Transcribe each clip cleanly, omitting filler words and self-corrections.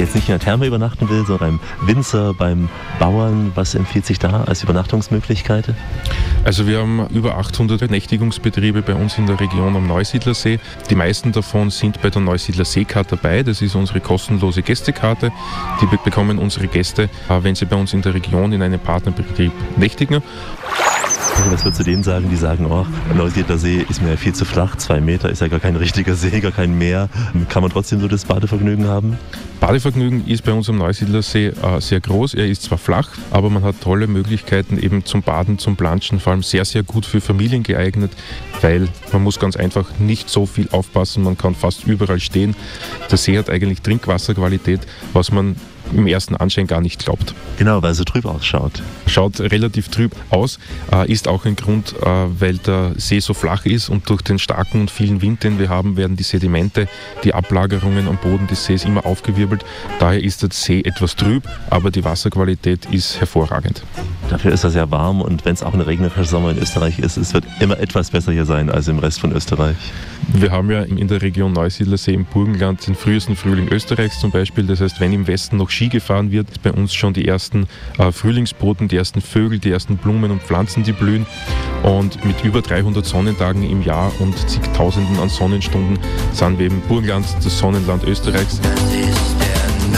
Wer jetzt nicht in der Therme übernachten will, sondern beim Winzer, beim Bauern, was empfiehlt sich da als Übernachtungsmöglichkeit? Also wir haben über 800 Nächtigungsbetriebe bei uns in der Region am Neusiedlersee. Die meisten davon sind bei der Neusiedler Seekarte dabei. Das ist unsere kostenlose Gästekarte. Die bekommen unsere Gäste, wenn sie bei uns in der Region in einem Partnerbetrieb nächtigen. Was würdest du denen sagen, die sagen, oh, der Neusiedler See ist mir ja viel zu flach, 2 Meter, ist ja gar kein richtiger See, gar kein Meer. Kann man trotzdem so das Badevergnügen haben? Badevergnügen ist bei uns am Neusiedlersee sehr groß. Er ist zwar flach, aber man hat tolle Möglichkeiten eben zum Baden, zum Planschen, vor allem sehr, sehr gut für Familien geeignet, weil man muss ganz einfach nicht so viel aufpassen, man kann fast überall stehen. Der See hat eigentlich Trinkwasserqualität, was man im ersten Anschein gar nicht glaubt. Genau, weil er so trüb ausschaut. Schaut relativ trüb aus, ist auch ein Grund, weil der See so flach ist und durch den starken und vielen Wind, den wir haben, werden die Sedimente, die Ablagerungen am Boden des Sees immer aufgewirbelt. Daher ist der See etwas trüb, aber die Wasserqualität ist hervorragend. Dafür ist er sehr warm und wenn es auch ein regnerischer Sommer in Österreich ist, es wird immer etwas besser hier sein als im Rest von Österreich. Wir haben ja in der Region Neusiedlersee im Burgenland den frühesten Frühling Österreichs zum Beispiel. Das heißt, wenn im Westen noch Ski gefahren wird, ist bei uns schon die ersten Frühlingsboten, die ersten Vögel, die ersten Blumen und Pflanzen, die blühen. Und mit über 300 Sonnentagen im Jahr und zigtausenden an Sonnenstunden sind wir im Burgenland, das Sonnenland Österreichs. Das ist der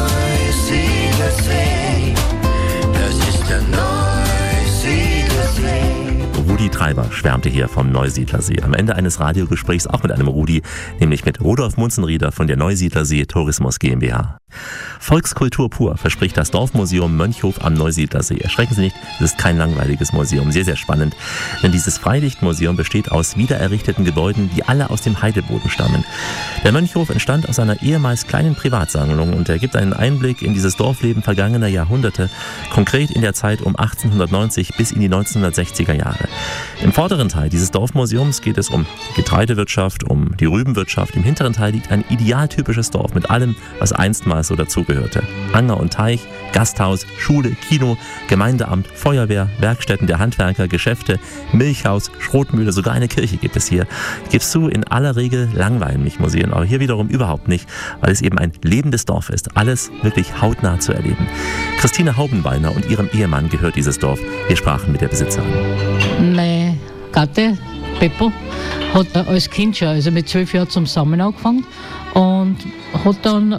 Neusiedlersee. Das ist der Neusiedlersee. Rudi Treiber schwärmte hier vom Neusiedlersee. Am Ende eines Radiogesprächs auch mit einem Rudi, nämlich mit Rudolf Munzenrieder von der Neusiedlersee Tourismus GmbH. Volkskultur pur verspricht das Dorfmuseum Mönchhof am Neusiedlersee. Erschrecken Sie nicht, es ist kein langweiliges Museum, sehr, sehr spannend. Denn dieses Freilichtmuseum besteht aus wiedererrichteten Gebäuden, die alle aus dem Heideboden stammen. Der Mönchhof entstand aus einer ehemals kleinen Privatsammlung und er gibt einen Einblick in dieses Dorfleben vergangener Jahrhunderte, konkret in der Zeit um 1890 bis in die 1960er Jahre. Im vorderen Teil dieses Dorfmuseums geht es um Getreidewirtschaft, um die Rübenwirtschaft. Im hinteren Teil liegt ein idealtypisches Dorf mit allem, was einstmals so dazugehörte. Anger und Teich, Gasthaus, Schule, Kino, Gemeindeamt, Feuerwehr, Werkstätten der Handwerker, Geschäfte, Milchhaus, Schrotmühle, sogar eine Kirche gibt es hier. Ich gebe es zu, in aller Regel langweilen mich Museen, aber hier wiederum überhaupt nicht, weil es eben ein lebendes Dorf ist. Alles wirklich hautnah zu erleben. Christine Haubenbeiner und ihrem Ehemann gehört dieses Dorf. Wir sprachen mit der Besitzerin. Mein Gatte, Beppo, hat als Kind schon, also mit 12 Jahren zum Sammeln angefangen und hat dann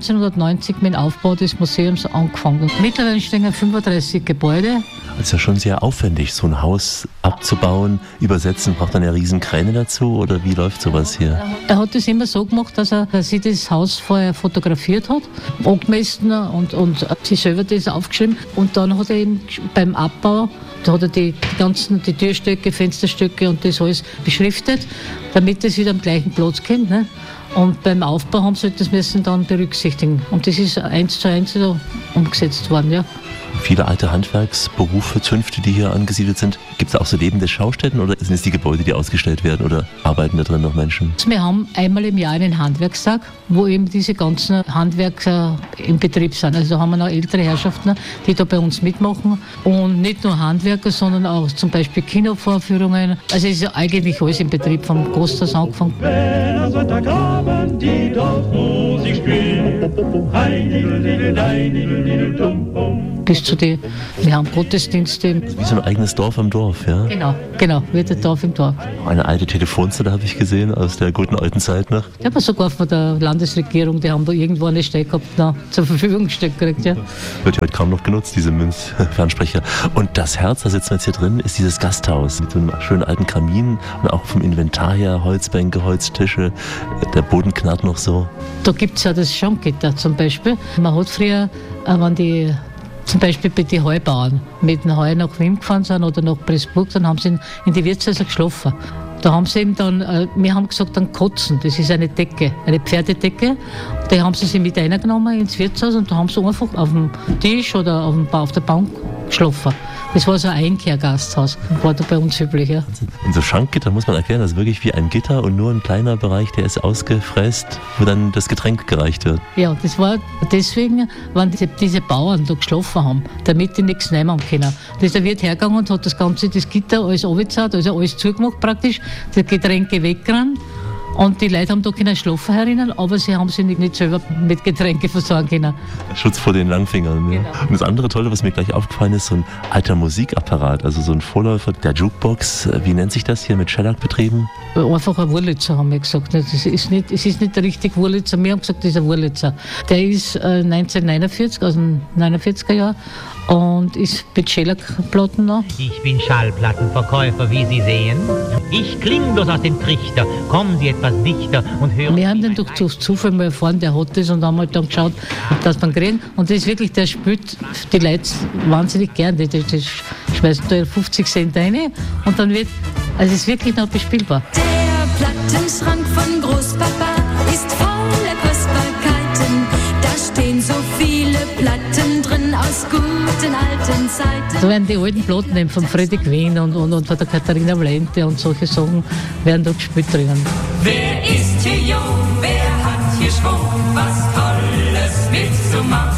1990 mit dem Aufbau des Museums angefangen. Mittlerweile stehen 35 Gebäude. Es ist ja schon sehr aufwendig, so ein Haus abzubauen. Übersetzen, braucht man ja riesen Kräne dazu oder wie läuft sowas hier? Er hat das immer so gemacht, dass er sich das Haus vorher fotografiert hat, angemessen und sich selber das aufgeschrieben. Und dann hat er eben beim Abbau, da hat er die Türstöcke, Fensterstöcke und das alles beschriftet, damit es wieder am gleichen Platz kommt. Ne? Und beim Aufbau haben sie das müssen dann berücksichtigen. Und das ist 1:1 so umgesetzt worden, ja. Viele alte Handwerksberufe, Zünfte, die hier angesiedelt sind. Gibt es auch so lebende Schaustätten oder sind es die Gebäude, die ausgestellt werden oder arbeiten da drin noch Menschen? Wir haben einmal im Jahr einen Handwerkstag, wo eben diese ganzen Handwerker im Betrieb sind. Also da haben wir noch ältere Herrschaften, die da bei uns mitmachen. Und nicht nur Handwerker, sondern auch zum Beispiel Kinovorführungen. Also es ist ja eigentlich alles im Betrieb, vom Gasthaus angefangen. Wenn am Sonntagabend die Dorfmusik spielt, Bis zu die, wir haben Gottesdienste. Wie so ein eigenes Dorf am Dorf, ja? Genau, wird ein Dorf im Dorf. Eine alte Telefonzelle habe ich gesehen, aus der guten alten Zeit noch. Ja, aber sogar von der Landesregierung, die haben da irgendwo eine Stelle gehabt, zur Verfügung gestellt gekriegt, ja. Wird ja heute kaum noch genutzt, diese Münzfernsprecher. Und das Herz, da sitzen wir jetzt hier drin, ist dieses Gasthaus mit so einem schönen alten Kamin und auch vom Inventar her Holzbänke, Holztische, der Boden knarrt noch so. Da gibt es ja das Schongitter zum Beispiel. Man hat früher, wenn die zum Beispiel bei den Heubauern mit dem Heu nach Wien gefahren sind oder nach Pressburg, dann haben sie in die Wirtshäuser geschlafen. Da haben sie eben dann, wir haben gesagt, dann kotzen, das ist eine Decke, eine Pferdedecke. Da haben sie sich mit reingenommen ins Wirtshaus und da haben sie einfach auf dem Tisch oder auf der Bank geschlafen. Das war so ein Einkehrgasthaus, war da bei uns üblich. Ja. Und so Schankgitter muss man erklären, das ist wirklich wie ein Gitter und nur ein kleiner Bereich, der ist ausgefräst, wo dann das Getränk gereicht wird. Ja, das war deswegen, wenn diese Bauern da geschlafen haben, damit die nichts nehmen können. Da wird hergegangen und hat das Gitter alles runtergezahlt, also alles zugemacht praktisch, die Getränke weggerannt Und die Leute haben da können schlafen herinnen, aber sie haben sich nicht selber mit Getränke versorgen können. Schutz vor den Langfingern. Ja. Genau. Und das andere Tolle, was mir gleich aufgefallen ist, so ein alter Musikapparat, also so ein Vorläufer der Jukebox. Wie nennt sich das hier, mit Shellac betrieben? Einfach ein Wurlitzer, haben wir gesagt. Es ist nicht der richtige Wurlitzer, wir haben gesagt, das ist ein Wurlitzer. Der ist 1949, aus dem 49er Jahr, und ist mit Shellac-Platten noch. Ich bin Schallplattenverkäufer, wie Sie sehen. Ich kling bloß aus dem Trichter. Kommen Sie etwas dichter und hören. Wir haben den durch Zufall mal erfahren, der hat das, und haben halt dann geschaut, dass man kriegen. Und das ist wirklich, der spielt die Leute wahnsinnig gern. Die schmeißen da 50 Cent rein und dann wird, also es ist wirklich noch bespielbar. Der Plattenschrank von Großpapa ist voller Kostbarkeiten. Da stehen so viele Platten drin aus guten alten Zeiten. Da werden die alten Platten eben von Freddie Quinn und von der Katharina Valente und solche Sachen werden da gespielt drinnen. Wer ist hier jung? Wer hat hier Schwung? Was Tolles mitzumachen?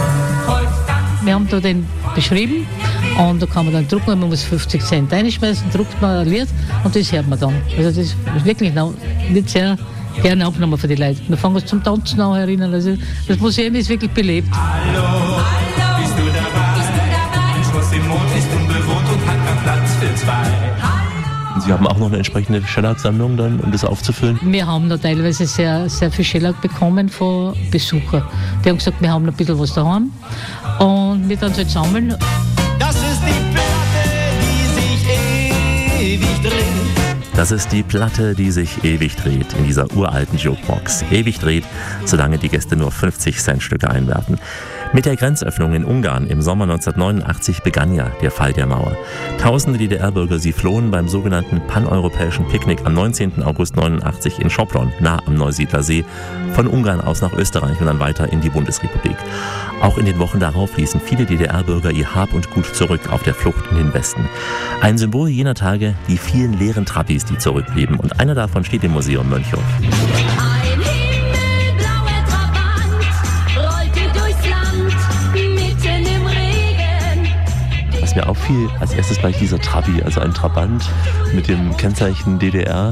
Wir haben da den beschrieben und da kann man dann drucken, man muss 50 Cent reinschmeißen, druckt man ein Lied und das hört man dann. Also das ist wirklich nicht sehr gerne aufgenommen für die Leute. Wir fangen uns zum Tanzen an erinnern. Also das Museum ist wirklich belebt. Hallo, bist du dabei? Ein Schloss im Mond ist unbewohnt und hat keinen Platz für zwei. Und Sie haben auch noch eine entsprechende Shellac-Sammlung dann, um das aufzufüllen? Wir haben da teilweise sehr, sehr viel Shellac bekommen von Besuchern. Die haben gesagt, wir haben noch ein bisschen was daheim und wir dann halt sammeln. Das ist die Platte, die sich ewig dreht. Das ist die Platte, die sich ewig dreht in dieser uralten Jukebox. Ewig dreht, solange die Gäste nur 50-Cent-Stücke einwerfen. Mit der Grenzöffnung in Ungarn im Sommer 1989 begann ja der Fall der Mauer. Tausende DDR-Bürger, sie flohen beim sogenannten paneuropäischen Picknick am 19. August 1989 in Sopron, nah am Neusiedler See, von Ungarn aus nach Österreich und dann weiter in die Bundesrepublik. Auch in den Wochen darauf ließen viele DDR-Bürger ihr Hab und Gut zurück auf der Flucht in den Westen. Ein Symbol jener Tage, die vielen leeren Trabis, die zurückblieben. Und einer davon steht im Museum Mönchhof. Ein himmelblauer Trabant rollte durchs Land mitten im Regen. Was mir auffiel, als erstes gleich dieser Trabi, also ein Trabant mit dem Kennzeichen DDR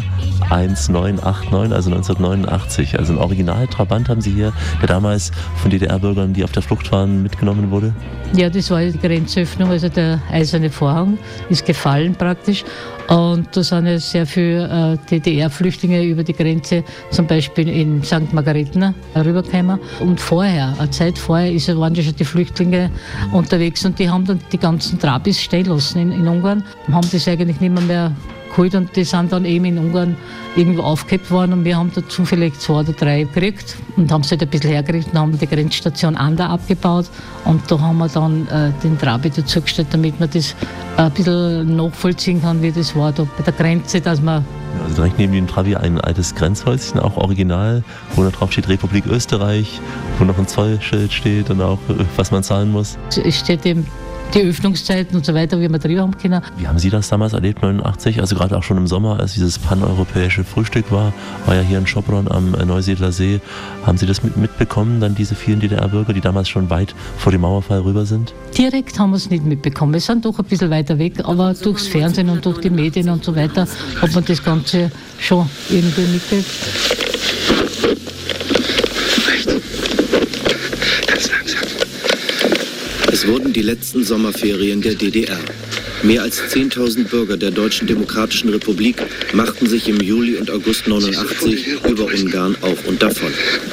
1989, also 1989. Also ein Original-Trabant haben Sie hier, der damals von DDR-Bürgern, die auf der Flucht waren, mitgenommen wurde? Ja, das war die Grenzöffnung, also der eiserne Vorhang ist gefallen praktisch. Und da sind ja sehr viele DDR-Flüchtlinge über die Grenze, zum Beispiel in St. Margarethen, rübergekommen. Und vorher, eine Zeit vorher, waren ja schon die Flüchtlinge unterwegs und die haben dann die ganzen Trabis stehen lassen in Ungarn, haben das eigentlich nicht mehr geholt und die sind dann eben in Ungarn irgendwo aufgehebt worden und wir haben da zufällig 2 oder 3 gekriegt und haben es halt ein bisschen hergerichtet und haben die Grenzstation Ander abgebaut und da haben wir dann den Trabi dazugestellt, damit man das ein bisschen nachvollziehen kann, wie das war da bei der Grenze, dass man... Also direkt neben dem Trabi ein altes Grenzhäuschen, auch original, wo da drauf steht Republik Österreich, wo noch ein Zollschild steht und auch was man zahlen muss. Es steht eben die Öffnungszeiten und so weiter, wie wir drüber haben können. Wie haben Sie das damals erlebt, 89? Also gerade auch schon im Sommer, als dieses paneuropäische Frühstück war ja hier in Sopron am Neusiedler See. Haben Sie das mitbekommen, dann diese vielen DDR-Bürger, die damals schon weit vor dem Mauerfall rüber sind? Direkt haben wir es nicht mitbekommen. Wir sind doch ein bisschen weiter weg, aber durchs Fernsehen und durch die Medien und so weiter hat man das Ganze schon irgendwie mitgekriegt. Es wurden die letzten Sommerferien der DDR. Mehr als 10.000 Bürger der Deutschen Demokratischen Republik machten sich im Juli und August 89 über Ungarn auf und davon.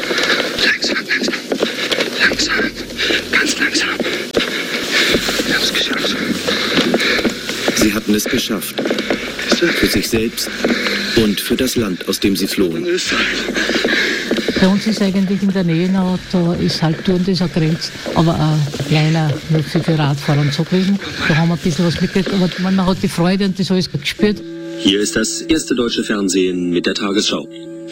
Langsam, ganz langsam. Wir haben es geschafft. Sie hatten es geschafft. Für sich selbst und für das Land, aus dem sie flohen. Bei uns ist eigentlich in der Nähe noch, da ist halt und das eine Grenze, aber ein kleiner, nur für Radfahrer und so gewesen. Da haben wir ein bisschen was mitgekriegt, aber man hat die Freude und das alles gespürt. Hier ist das erste deutsche Fernsehen mit der Tagesschau.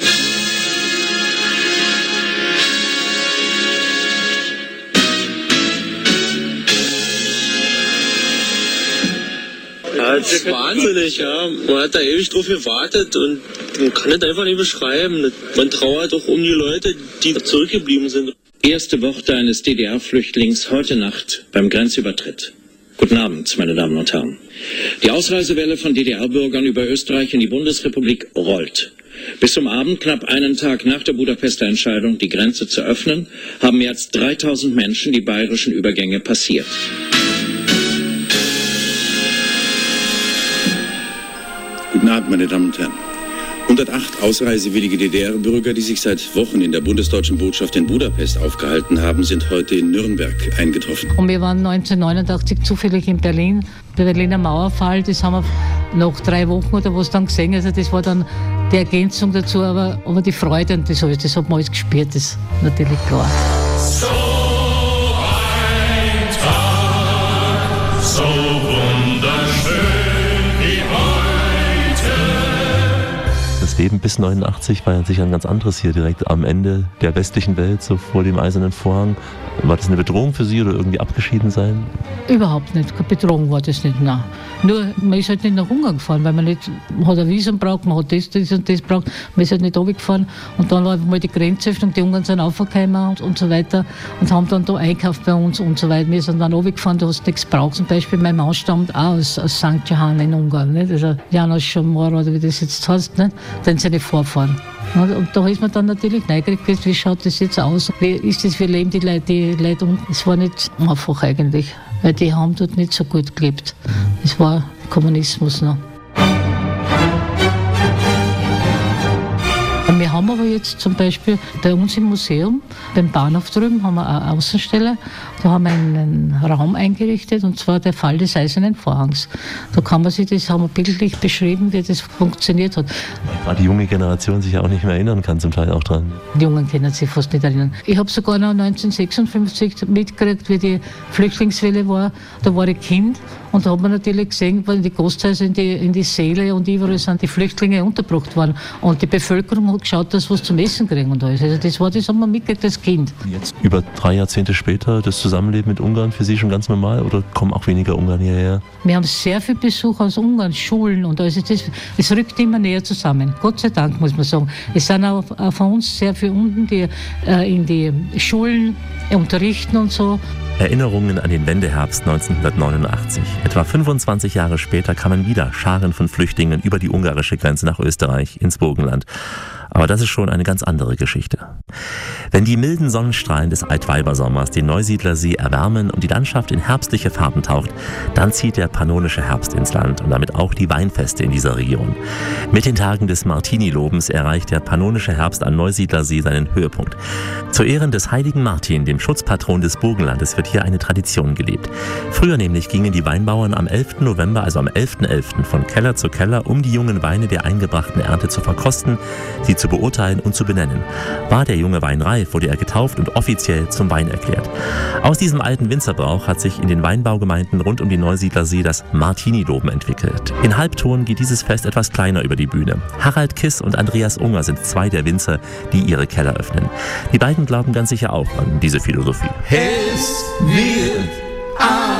Ja, das ist wahnsinnig, ja. Man hat da ewig drauf gewartet und man kann das einfach nicht beschreiben. Man trauert auch um die Leute, die zurückgeblieben sind. Erste Worte eines DDR-Flüchtlings heute Nacht beim Grenzübertritt. Guten Abend, meine Damen und Herren. Die Ausreisewelle von DDR-Bürgern über Österreich in die Bundesrepublik rollt. Bis zum Abend, knapp einen Tag nach der Budapester Entscheidung, die Grenze zu öffnen, haben mehr als 3000 Menschen die bayerischen Übergänge passiert. Guten Abend, meine Damen und Herren. 108 ausreisewillige DDR-Bürger, die sich seit Wochen in der bundesdeutschen Botschaft in Budapest aufgehalten haben, sind heute in Nürnberg eingetroffen. Und wir waren 1989 zufällig in Berlin. Der Berliner Mauerfall, das haben wir nach 3 Wochen oder was dann gesehen. Also das war dann die Ergänzung dazu, aber die Freude und das alles, das hat man alles gespürt, das ist natürlich klar. So ein Tag, so wunderschön wie heute. Das Leben bis 89 war ja sicher ein ganz anderes hier direkt am Ende der westlichen Welt, so vor dem Eisernen Vorhang. War das eine Bedrohung für Sie oder irgendwie abgeschieden sein? Überhaupt nicht, keine Bedrohung war das nicht, nein. Nur, man ist halt nicht nach Ungarn gefahren, weil man nicht, man hat ein Visum braucht, man hat das und das braucht, man ist halt nicht runtergefahren. Und dann war mal die Grenzöffnung, die Ungarn sind aufgekommen und so weiter und haben dann da einkauft bei uns und so weiter. Wir sind dann runtergefahren, du hast nichts braucht. Zum Beispiel mein Mann stammt auch aus St. Johann in Ungarn, nicht? Also János Somor oder wie das jetzt heißt, nicht? Dann seine Vorfahren. Und da ist man dann natürlich neugierig gewesen, wie schaut das jetzt aus? Wie ist das, wie leben die Leute unten? Es war nicht einfach eigentlich, weil die haben dort nicht so gut gelebt. Es war Kommunismus noch. Wir haben aber jetzt zum Beispiel bei uns im Museum, beim Bahnhof drüben, haben wir eine Außenstelle. Da haben wir einen Raum eingerichtet, und zwar der Fall des Eisernen Vorhangs. Da kann man sich das, haben wir bildlich beschrieben, wie das funktioniert hat. Weil die junge Generation sich ja auch nicht mehr erinnern kann, zum Teil auch dran. Die Jungen können sich fast nicht erinnern. Ich habe sogar noch 1956 mitgekriegt, wie die Flüchtlingswelle war. Da war ich Kind und da hat man natürlich gesehen, weil die Gasthäuser in die Säle und überall sind die Flüchtlinge untergebracht worden. Und die Bevölkerung hat geschaut, dass sie was zum Essen kriegen und alles. Also das haben wir mitgekriegt als Kind. Jetzt über 3 Jahrzehnte später, das Zusammenleben mit Ungarn für Sie schon ganz normal oder kommen auch weniger Ungarn hierher? Wir haben sehr viel Besuch aus Ungarn, Schulen und alles. Es rückt immer näher zusammen. Gott sei Dank, muss man sagen. Es sind auch von uns sehr viele unten, die in die Schulen unterrichten und so. Erinnerungen an den Wendeherbst 1989. Etwa 25 Jahre später kamen wieder Scharen von Flüchtlingen über die ungarische Grenze nach Österreich, ins Burgenland. Aber das ist schon eine ganz andere Geschichte. Wenn die milden Sonnenstrahlen des Altweibersommers den Neusiedlersee erwärmen und die Landschaft in herbstliche Farben taucht, dann zieht der pannonische Herbst ins Land und damit auch die Weinfeste in dieser Region. Mit den Tagen des Martini-Lobens erreicht der pannonische Herbst am Neusiedlersee seinen Höhepunkt. Zu Ehren des heiligen Martin, dem Schutzpatron des Burgenlandes, wird hier eine Tradition gelebt. Früher nämlich gingen die Weinbauern am 11. November, also am 11.11., von Keller zu Keller, um die jungen Weine der eingebrachten Ernte zu verkosten, sie zu beurteilen und zu benennen. War der junge Wein reif, wurde er getauft und offiziell zum Wein erklärt. Aus diesem alten Winzerbrauch hat sich in den Weinbaugemeinden rund um den Neusiedlersee das Martini-Loben entwickelt. In Halbton geht dieses Fest etwas kleiner über die Bühne. Harald Kiss und Andreas Unger sind 2 der Winzer, die ihre Keller öffnen. Die beiden glauben ganz sicher auch an diese Philosophie. Es wird